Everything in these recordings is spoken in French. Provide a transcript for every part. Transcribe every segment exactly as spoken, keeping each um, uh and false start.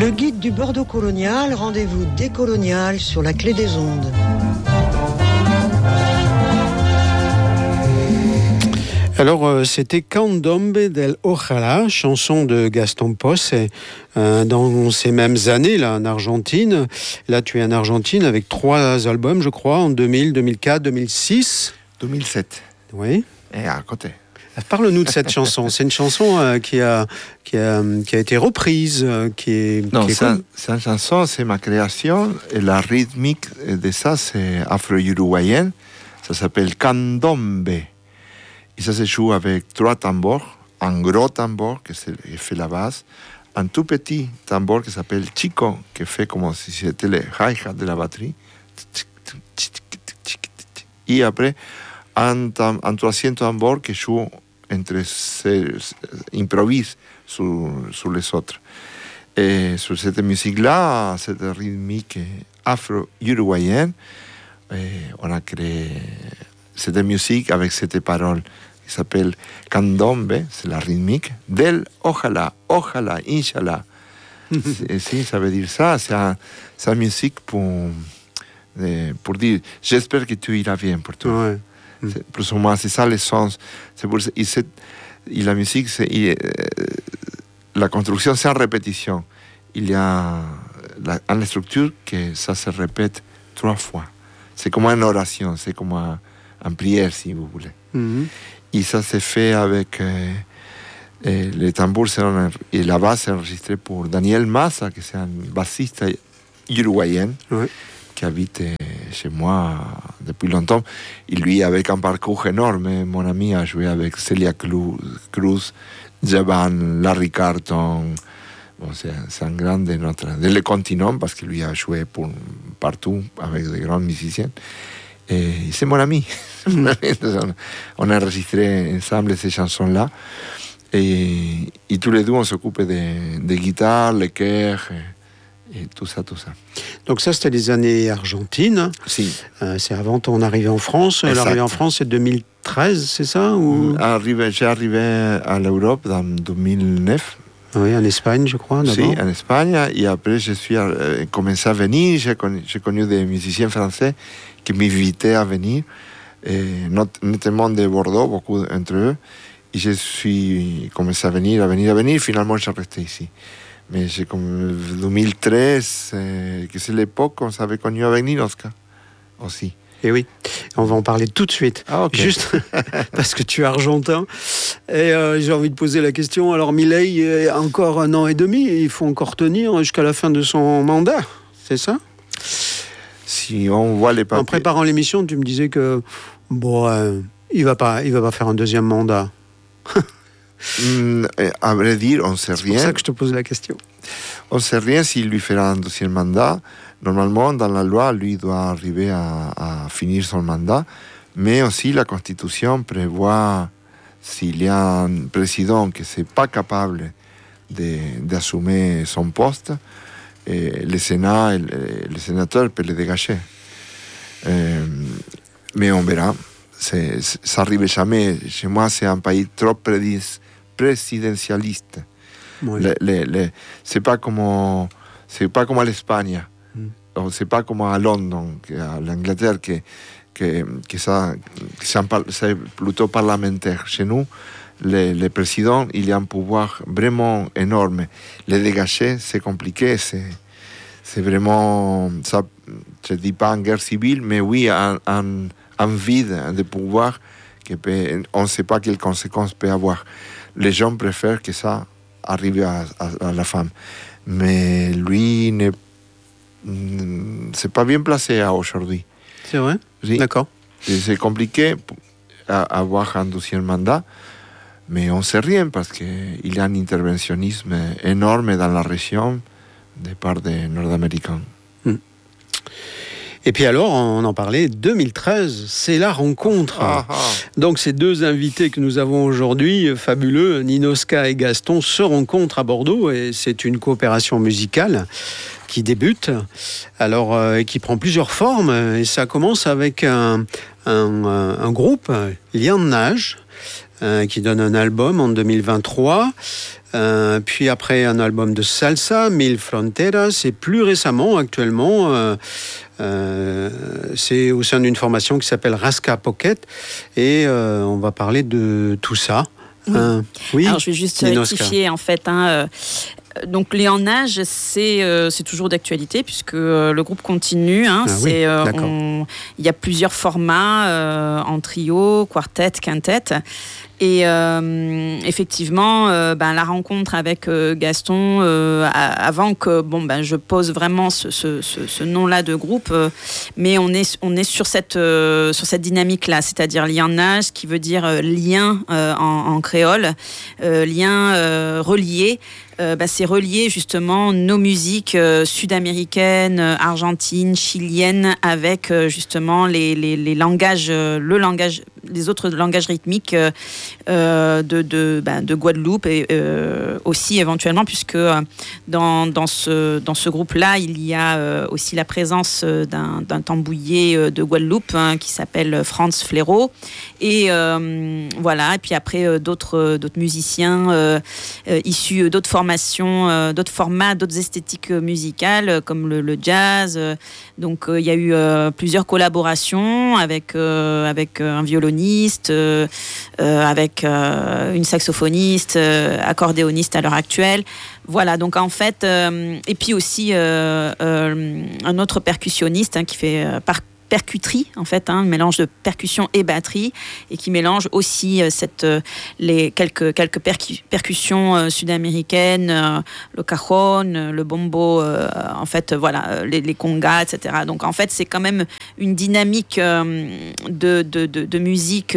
Le guide du Bordeaux colonial, rendez-vous décolonial sur la clé des ondes. Alors, euh, c'était Candombe del Ojala, chanson de Gaston Posse, euh, dans ces mêmes années, là, en Argentine. Là, tu es en Argentine avec trois albums, je crois, en deux mille, deux mille quatre, deux mille six. deux mille sept. Oui. Et à côté. Parle-nous de cette chanson. C'est une chanson euh, qui, a, qui, a, qui a été reprise, euh, qui est... Non, qui est c'est, un, c'est une chanson, c'est ma création. Et la rythmique de ça, c'est afro-uruguayenne. Ça s'appelle Candombe. Et ça se joue avec trois tambours. Un gros tambour qui fait la basse. Un tout petit tambour qui s'appelle Chico, qui fait comme si c'était le hi-hat de la batterie. Et après, un, tam, un troisième tambour qui joue entre ces, improvise sur, sur les autres. Et sur cette musique-là, cette rythmique afro-uruguayenne, on a créé cette musique avec cette parole qui s'appelle Candombe, c'est la rythmique, del Ojala, Ojala, Inshallah. Si, ça veut dire ça, c'est, un, c'est une musique pour, pour dire j'espère que tu iras bien pour toi. Ouais. C'est, plus ou moins, c'est ça le sens. C'est pour ça, et, c'est, et la musique, c'est, et, euh, la construction, c'est en répétition. Il y a la, une structure que ça se répète trois fois. C'est comme une oration, c'est comme un, une prière, si vous voulez. Mm-hmm. Et ça se fait avec euh, euh, les tambours et la basse est enregistrée pour Daniel Massa, qui est un bassiste uruguayen. Ouais. Qui habite chez moi depuis longtemps. Et lui, avec un parcours énorme, mon ami a joué avec Celia Cruz, Javan, Larry Carlton. Bon, c'est, c'est un grand de notre de le continent parce que lui a joué pour, partout avec de grands musiciens. Et c'est mon ami. On a enregistré ensemble ces chansons-là. Et, et tous les deux, on s'occupe de, de guitare, le chœur. Et tout ça, tout ça. Donc ça, c'était les années argentines. Si. Euh, c'est avant ton arrivée en France. Exact. L'arrivée en France, c'est deux mille treize, c'est ça ou... Arrivé, j'ai arrivé à l'Europe dans deux mille neuf. Oui, en Espagne, je crois, d'abord. Si, en Espagne. Et après, je suis euh, commencé à venir. J'ai connu, j'ai connu des musiciens français qui m'invitaient à venir, et not, notamment de Bordeaux, beaucoup entre eux. Et je suis commencé à venir, à venir, à venir. Finalement, j'ai resté ici. Mais c'est comme deux mille treize, euh, que c'est l'époque où on s'avait connu avec Ninoska aussi. Et oui, on va en parler tout de suite. Ah, okay. Juste parce que tu es argentin. Et euh, j'ai envie de poser la question. Alors, Milei est encore un an et demi. Il faut encore tenir jusqu'à la fin de son mandat. C'est ça ? Si on voit les papiers... En préparant l'émission, tu me disais que bon, euh, il ne va pas, il va pas faire un deuxième mandat. Mmh, à vrai dire, on ne sait rien. C'est pour ça que je te pose la question. On ne sait rien s'il lui fera un deuxième mandat. Normalement, dans la loi, lui doit arriver à, à finir son mandat. Mais aussi, la Constitution prévoit, s'il y a un président qui n'est pas capable de, d'assumer son poste, et le Sénat, et le sénateur peut le dégager. Euh, mais on verra. C'est, ça n'arrive jamais. Chez moi, c'est un pays trop prédis. présidentialiste. Oui. Le, le, le, c'est pas comme c'est pas comme à l'Espagne, mm. c'est pas comme à Londres, à l'Angleterre, que que, que ça, c'est, c'est plutôt parlementaire. Chez nous, le, le président, il a un pouvoir vraiment énorme. Le dégager, c'est compliqué. C'est c'est vraiment ça. Je dis pas une guerre civile, mais oui, un, un, un vide de pouvoir que peut, on ne sait pas quelles conséquences peut avoir. Les gens préfèrent que ça arrive à, à, à la femme. Mais lui, ne c'est pas bien placé aujourd'hui. C'est vrai ? Oui. D'accord. Et c'est compliqué d'avoir un deuxième mandat, mais on ne sait rien parce qu'il y a un interventionnisme énorme dans la région de part des Nord-Américains. Hmm. Et puis alors, on en parlait, deux mille treize, c'est la rencontre. Ah, ah. Donc ces deux invités que nous avons aujourd'hui, fabuleux, Ninoska et Gaston, se rencontrent à Bordeaux et c'est une coopération musicale qui débute, alors euh, qui prend plusieurs formes. Et ça commence avec un, un, un groupe, Lian Nage, euh, qui donne un album en deux mille vingt-trois. Euh, puis après, un album de salsa, Mil Fronteras. Et plus récemment, actuellement, euh, euh, c'est au sein d'une formation qui s'appelle Rasca Pocket. Et euh, on va parler de tout ça. Oui. Euh, oui. Alors, je vais juste rectifier, en fait. Hein, euh, Donc, Les En Nage, c'est, euh, c'est toujours d'actualité puisque euh, le groupe continue. Hein, ah, c'est, oui, euh, d'accord. on, il y a plusieurs formats euh, en trio, quartet, quintet. Et euh, effectivement, euh, ben, la rencontre avec euh, Gaston, euh, avant que bon, ben, je pose vraiment ce, ce, ce, ce nom-là de groupe, euh, mais on est, on est sur cette, euh, sur cette dynamique-là, c'est-à-dire lianage, qui veut dire euh, lien euh, en, en créole, euh, lien euh, relié. Euh, bah, c'est relier justement nos musiques euh, sud-américaines, euh, argentines, chiliennes avec euh, justement les, les, les langages, euh, le langage, les autres langages rythmiques euh, euh, de, de, bah, de Guadeloupe et euh, aussi éventuellement puisque euh, dans, dans ce, dans ce groupe-là, il y a euh, aussi la présence d'un, d'un tambouillé euh, de Guadeloupe hein, qui s'appelle Franz Fléraud et euh, voilà, et puis après euh, d'autres, d'autres musiciens euh, euh, issus d'autres formations Euh, d'autres formats, d'autres esthétiques euh, musicales euh, comme le, le jazz. Euh, donc il euh, y a eu euh, plusieurs collaborations avec, euh, avec euh, un violoniste, euh, euh, avec euh, une saxophoniste, euh, accordéoniste à l'heure actuelle. Voilà, donc en fait, euh, et puis aussi euh, euh, un autre percussionniste hein, qui fait euh, par percuterie, en fait, un hein, mélange de percussion et batterie, et qui mélange aussi euh, cette, euh, les quelques, quelques percu- percussions euh, sud-américaines, euh, le cajon, euh, le bombo, euh, en fait, voilà, euh, les, les congas, et cetera. Donc, en fait, c'est quand même une dynamique euh, de, de, de, de musique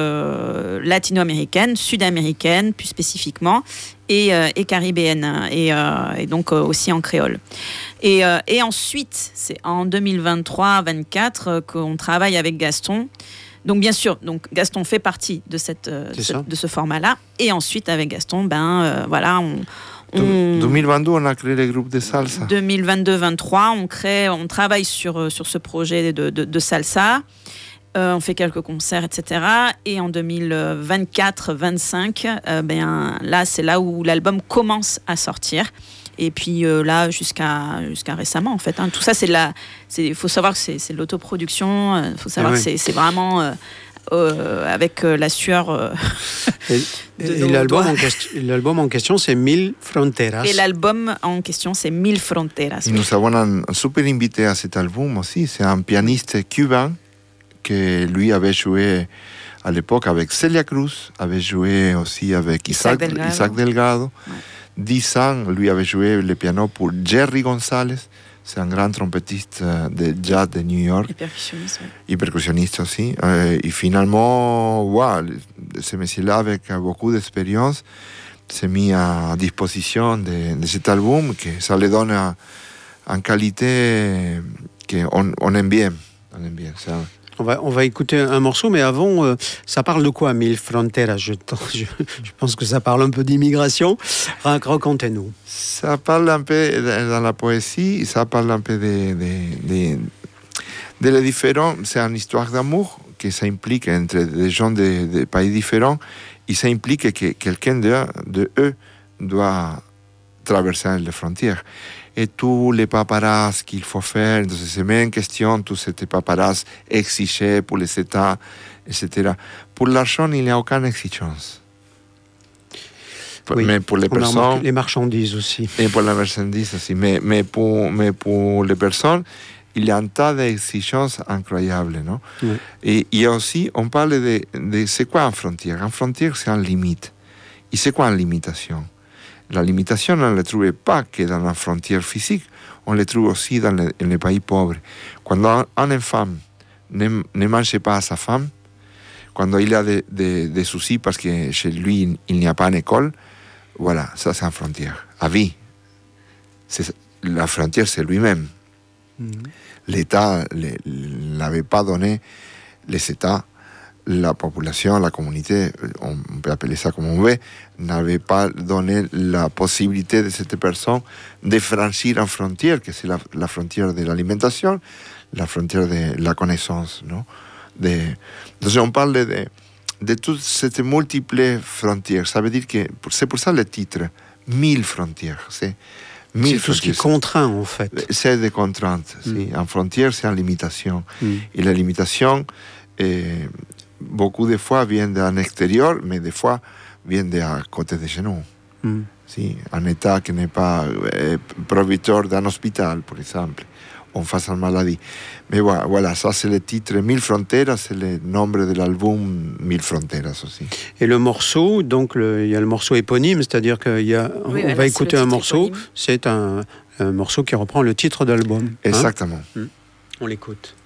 euh, latino-américaine, sud-américaine, plus spécifiquement, et, euh, et caribéenne, et, euh, et donc euh, aussi en créole. Et, euh, et ensuite, c'est en deux mille vingt-trois vingt-quatre euh, qu'on travaille avec Gaston. Donc bien sûr, donc Gaston fait partie de, cette, euh, de, ce, de ce format-là. Et ensuite, avec Gaston, ben euh, voilà, on... on deux mille vingt-deux, on a créé le groupe de salsa. deux mille vingt-deux vingt-trois, on crée, on travaille sur, sur ce projet de, de, de salsa. Euh, on fait quelques concerts, et cetera. Et en deux mille vingt-quatre vingt-cinq, euh, ben, là, c'est là où l'album commence à sortir. Et puis euh, là, jusqu'à, jusqu'à récemment, en fait. Hein. Tout ça, c'est la... Il faut savoir que c'est, c'est de l'autoproduction. Il faut savoir ah oui. que c'est, c'est vraiment... Euh, Euh, avec euh, la sueur euh, et, et l'album, en question, l'album en question, c'est Mil Fronteras. Et l'album en question, c'est Mil Fronteras. Et nous avons un, un super invité à cet album aussi. C'est un pianiste cubain qui, lui, avait joué à l'époque avec Celia Cruz, avait joué aussi avec Isaac, Isaac Delgado. Isaac Delgado. Ouais. Dix ans, lui avait joué le piano pour Jerry González. C'est un grand trompettiste de jazz de New York. Et percussionniste. Oui. Et percussionniste aussi. Euh, et finalement, wow, ce monsieur-là, avec beaucoup d'expérience, s'est mis à disposition de, de cet album, que ça le donne en qualité qu'on on aime bien. On aime bien ça. On va, on va écouter un morceau, mais avant, euh, ça parle de quoi, Mil Fronteras? je, je, je pense que ça parle un peu d'immigration. Racontez-nous. Ça parle un peu dans la poésie, ça parle un peu de, de, de, de les différents. C'est une histoire d'amour que ça implique entre des gens de, de pays différents, et ça implique que quelqu'un de, de eux doit traverser les frontières. Et tous les paparazzi qu'il faut faire, donc se met en question tous ces paparazzi exigés pour les États, et cetera. Pour l'argent, il n'y a aucune exigence. Oui, mais pour les personnes... Les marchandises aussi. Et pour les marchandises aussi. Mais, mais, pour, mais pour les personnes, il y a un tas d'exigences incroyables, non? Oui. Et, et aussi, on parle de, de... C'est quoi une frontière? Une frontière, c'est une limite. Et c'est quoi une limitation? La limitation, on ne la trouve pas que dans la frontière physique, on la trouve aussi dans les, dans les pays pauvres. Quand un, un enfant ne, ne mange pas à sa femme, quand il a des de, de soucis parce que chez lui, il n'y a pas d'école, voilà, ça c'est une frontière. À vie. C'est, la frontière, c'est lui-même. Mm-hmm. L'État ne l'avait pas donné, les États, la population, la communauté, on peut appeler ça comme on veut, n'avait pas donné la possibilité de cette personne de franchir une frontière, que c'est la, la frontière de l'alimentation, la frontière de la connaissance, non? De, donc on parle de, de toutes ces multiples frontières. Ça veut dire que c'est pour ça le titre, mille frontières. C'est, mille c'est tout ce qui contraint, en fait. C'est des contraintes. Mm. Si. En frontière, c'est en limitation. Mm. Et la limitation, eh, beaucoup de fois, vient d'un extérieur, mais des fois, vient d'à côté de chez nous. Mm. Si. Un État qui n'est pas eh, proviteur d'un hôpital, par exemple, on face à une maladie. Mais voilà, voilà, ça c'est le titre Mille Fronteras, c'est le nombre de l'album Mille Fronteras aussi. Et le morceau, donc le, il y a le morceau éponyme, c'est-à-dire qu'il y a, oui, on voilà, va écouter un morceau, éponyme. C'est un, un morceau qui reprend le titre d'album. Exactement. Hein? On l'écoute.